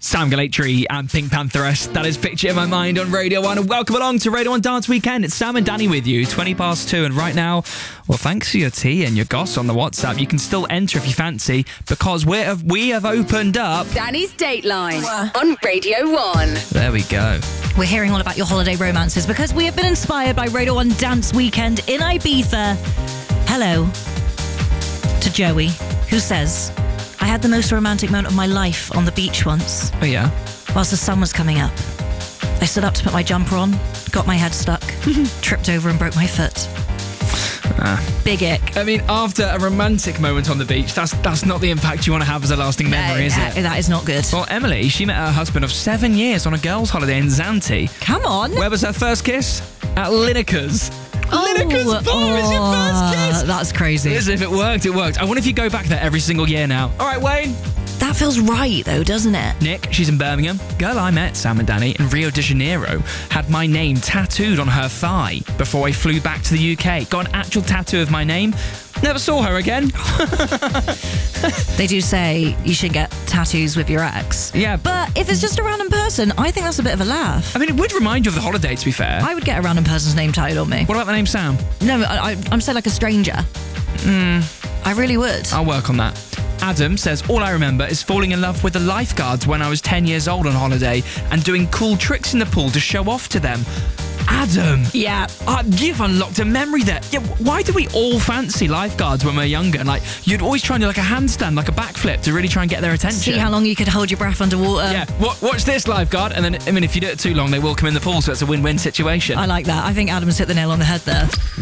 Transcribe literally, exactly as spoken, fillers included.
Sam Galatry and Pink Pantheress. That is Picture in My Mind on Radio one. And welcome along to Radio one Dance Weekend. It's Sam and Danny with you, twenty past two. And right now, well, thanks for your tea and your goss on the WhatsApp. You can still enter if you fancy, because we have, we have opened up Danny's Dateline on Radio one. There we go. We're hearing all about your holiday romances because we have been inspired by Radio one Dance Weekend in Ibiza. Hello to Joey, who says, I had the most romantic moment of my life on the beach once. Oh, yeah? Whilst the sun was coming up. I stood up to put my jumper on, got my head stuck, tripped over and broke my foot. Ah. Big ick. I mean, after a romantic moment on the beach, that's that's not the impact you want to have as a lasting memory, uh, is uh, it? That is not good. Well, Emily, she met her husband of seven years on a girls' holiday in Zante. Come on. Where was her first kiss? At Lineker's. Lineker's bar oh, is your first kiss. That's crazy. Listen, if it worked, it worked. I wonder if you go back there every single year now. All right, Wayne. That feels right, though, doesn't it? Nick, she's in Birmingham. Girl I met, Sam and Danny, in Rio de Janeiro, had my name tattooed on her thigh before I flew back to the U K. Got an actual tattoo of my name. Never saw her again. They do say you should get tattoos with your ex. Yeah. But if it's just a random person, I think that's a bit of a laugh. I mean, it would remind you of the holiday, to be fair. I would get a random person's name tattooed on me. What about the name Sam? No, I, I, I'm saying like a stranger. Mm. I really would. I'll work on that. Adam says, all I remember is falling in love with the lifeguards when I was ten years old on holiday and doing cool tricks in the pool to show off to them. Adam! Yeah. Uh, you've unlocked a memory there. Yeah, why do we all fancy lifeguards when we're younger? And like, you'd always try and do like a handstand, like a backflip to really try and get their attention. See how long you could hold your breath underwater. Yeah, watch, watch this, lifeguard. And then, I mean, if you do it too long, they will come in the pool, so it's a win-win situation. I like that. I think Adam's hit the nail on the head there.